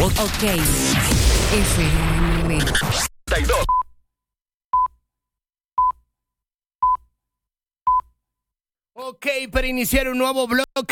Ok. FM. 32. Ok, para iniciar un nuevo bloque